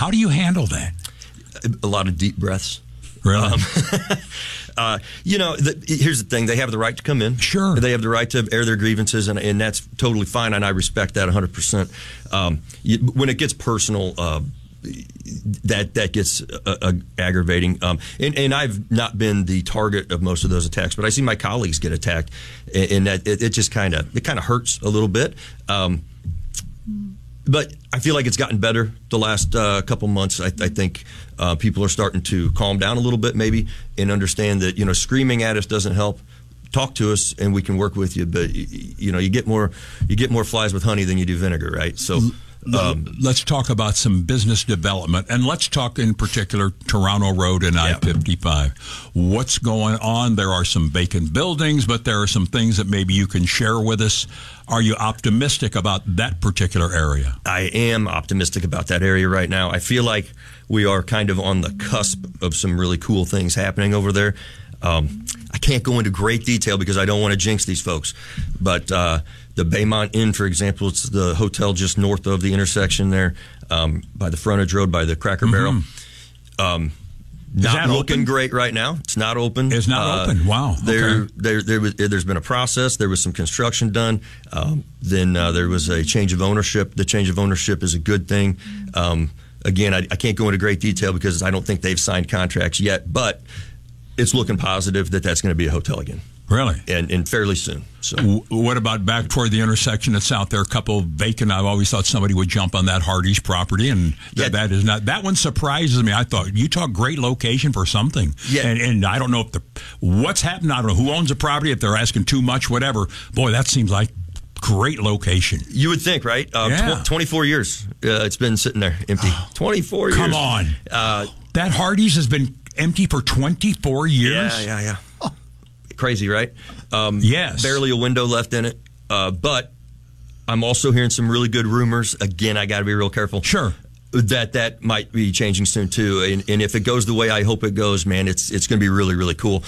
How do you handle that? A lot of deep breaths. Really? Here's the thing. They have the right to come in. Sure. They have the right to air their grievances, and that's totally fine, and I respect that 100%. When it gets personal, that gets aggravating. And I've not been the target of most of those attacks, but I see my colleagues get attacked, and that it just kind of hurts a little bit. But I feel like it's gotten better the last couple months. I think people are starting to calm down a little bit, maybe, and understand that screaming at us doesn't help. Talk to us, and we can work with you. But you get more flies with honey than you do vinegar, right? So. Let's talk about some business development, and let's talk in particular Toronto Road and I-55. What's going on? There are some vacant buildings, but there are some things that maybe you can share with us. Are you optimistic about that particular area? I am optimistic about that area right now. I feel like we are kind of on the cusp of some really cool things happening over there. I can't go into great detail because I don't want to jinx these folks, but the Baymont Inn, for example, it's the hotel just north of the intersection there, by the frontage road, by the Cracker Barrel. Not looking open? Great right now. It's not open. It's not open. Wow. There's been a process. There was some construction done. Then there was a change of ownership. The change of ownership is a good thing. Again, I can't go into great detail because I don't think they've signed contracts yet, but it's looking positive that that's going to be a hotel again. Really? And fairly soon. So, what about back toward the intersection that's out there, a couple vacant? I've always thought somebody would jump on that Hardee's property, and that is not. That one surprises me. I thought Utah, great location for something. Yeah. And I don't know if what's happened. I don't know who owns the property, if they're asking too much, whatever. Boy, that seems like great location. You would think, right? 24 years it's been sitting there empty. 24 years. Come on. That Hardee's has been empty for 24 years? Yeah. Crazy, right? Yes. Barely a window left in it. But I'm also hearing some really good rumors. Again, I got to be real careful. Sure. That might be changing soon, too. And if it goes the way I hope it goes, man, it's going to be really, really cool.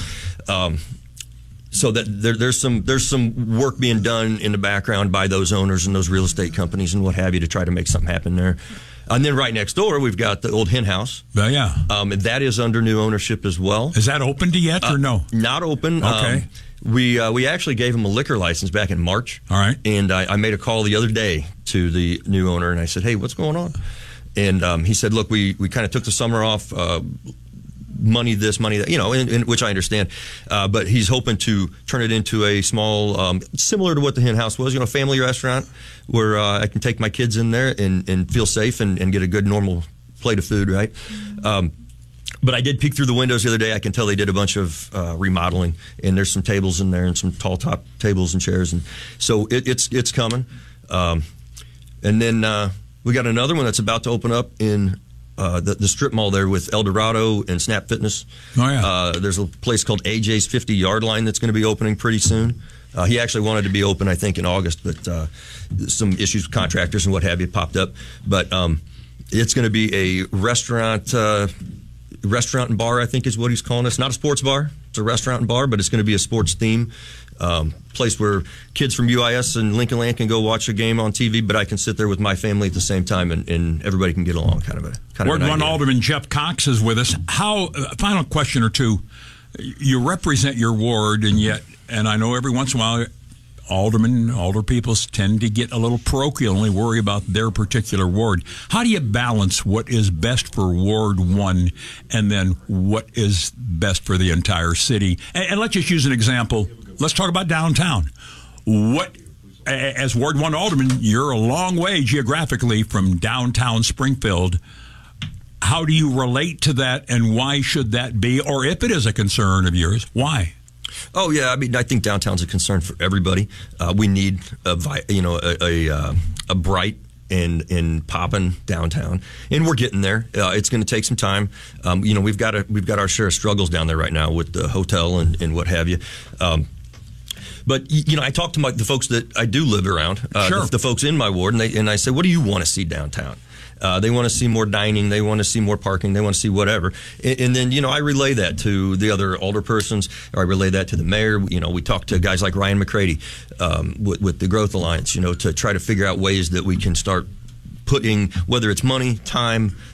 So that there's some work being done in the background by those owners and those real estate companies and what have you to try to make something happen there. And then right next door, we've got the old hen house. Yeah. That is under new ownership as well. Is that opened yet or no? Not open. Okay. We actually gave him a liquor license back in March. All right. And I made a call the other day to the new owner, and I said, hey, what's going on? And he said, look, we kind of took the summer off, money this, money that, in which I understand. But he's hoping to turn it into a small, similar to what the hen house was, family restaurant where I can take my kids in there and feel safe and get a good, normal plate of food, right? But I did peek through the windows the other day. I can tell they did a bunch of remodeling, and there's some tables in there and some tall top tables and chairs. And so it's coming. And then we got another one that's about to open up in the strip mall there with El Dorado and Snap Fitness. Oh, yeah. There's a place called AJ's 50-yard line that's going to be opening pretty soon. He actually wanted to be open, I think, in August, but some issues with contractors and what have you popped up. But it's going to be a restaurant and bar, I think is what he's calling us. Not a sports bar. It's a restaurant and bar, but it's going to be a sports theme. Place where kids from UIS and Lincoln Land can go watch a game on TV, but I can sit there with my family at the same time, and everybody can get along. Ward 1 Alderman Jeff Cox is with us. Final question or two. You represent your ward, and I know every once in a while older people tend to get a little parochial, only worry about their particular ward. How do you balance what is best for Ward 1 and then what is best for the entire city? And let's just use an example. Let's talk about downtown. As Ward 1 Alderman, you're a long way geographically from downtown Springfield. How do you relate to that, and why should that be? Or if it is a concern of yours, why? Oh yeah, I think downtown's a concern for everybody. We need a bright and popping downtown, and we're getting there. It's going to take some time. We've got our share of struggles down there right now with the hotel and what have you. But I talk to the folks that I do live around, sure. the folks in my ward, and I say, what do you want to see downtown? They want to see more dining. They want to see more parking. They want to see whatever. And then, I relay that to the other alderpersons, or I relay that to the mayor. We talk to guys like Ryan McCready with the Growth Alliance, to try to figure out ways that we can start putting, whether it's money, time,